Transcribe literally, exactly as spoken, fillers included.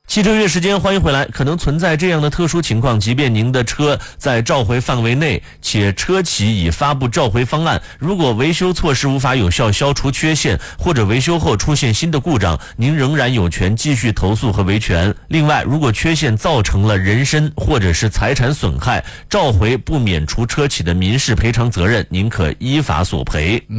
汽车月时间，欢迎回来。可能存在这样的特殊情况，即便您的车在召回范围内，且车企已发布召回方案，如果维修措施无法有效消除缺陷，或者维修后出现新的故障，您仍然有权继续投诉和维权。另外，如果缺陷造成了人身或者是财产损害，召回不免除车企的民事赔偿责任，您可依法索赔。